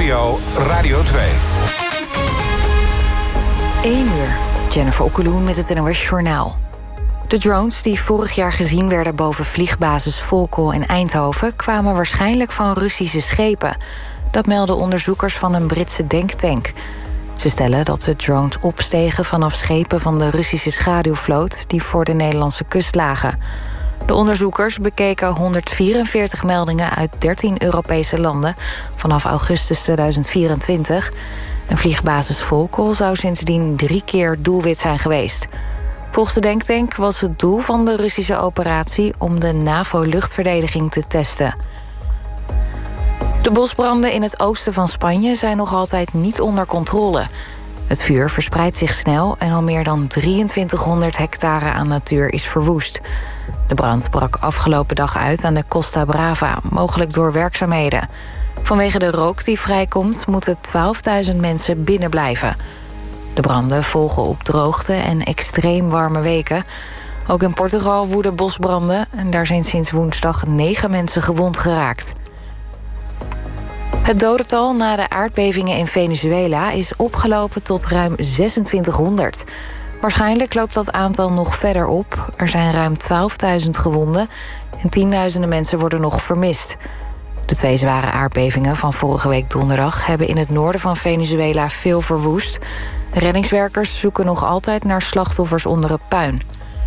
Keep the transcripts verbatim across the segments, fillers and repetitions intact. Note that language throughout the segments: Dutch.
NPO Radio twee. één uur. Jennifer Okkeloen met het N O S Journaal. De drones die vorig jaar gezien werden boven vliegbasis Volkel in Eindhoven kwamen waarschijnlijk van Russische schepen. Dat melden onderzoekers van een Britse denktank. Ze stellen dat de drones opstegen vanaf schepen van de Russische schaduwvloot die voor de Nederlandse kust lagen. De onderzoekers bekeken honderdvierenveertig meldingen uit dertien Europese landen vanaf augustus tweeduizend vierentwintig. Een vliegbasis Volkel zou sindsdien drie keer doelwit zijn geweest. Volgens de denktank was het doel van de Russische operatie om de NAVO-luchtverdediging te testen. De bosbranden in het oosten van Spanje zijn nog altijd niet onder controle. Het vuur verspreidt zich snel en al meer dan drieëntwintighonderd hectare aan natuur is verwoest. De brand brak afgelopen dag uit aan de Costa Brava, mogelijk door werkzaamheden. Vanwege de rook die vrijkomt moeten twaalfduizend mensen binnenblijven. De branden volgen op droogte en extreem warme weken. Ook in Portugal woeden bosbranden en daar zijn sinds woensdag negen mensen gewond geraakt. Het dodental na de aardbevingen in Venezuela is opgelopen tot ruim zesentwintighonderd. Waarschijnlijk loopt dat aantal nog verder op. Er zijn ruim twaalfduizend gewonden en tienduizenden mensen worden nog vermist. De twee zware aardbevingen van vorige week donderdag hebben in het noorden van Venezuela veel verwoest. Reddingswerkers zoeken nog altijd naar slachtoffers onder het puin.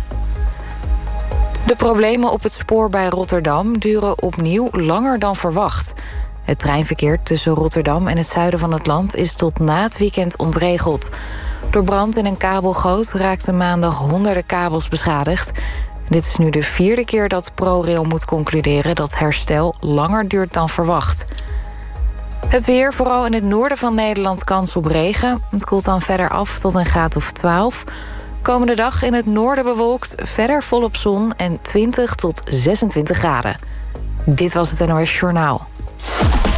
De problemen op het spoor bij Rotterdam duren opnieuw langer dan verwacht. Het treinverkeer tussen Rotterdam en het zuiden van het land is tot na het weekend ontregeld. Door brand in een kabelgoot raakten maandag honderden kabels beschadigd. Dit is nu de vierde keer dat ProRail moet concluderen dat herstel langer duurt dan verwacht. Het weer, vooral in het noorden van Nederland, kans op regen. Het koelt dan verder af tot een graad of twaalf. Komende dag in het noorden bewolkt, verder volop zon en twintig tot zesentwintig graden. Dit was het N O S Journaal.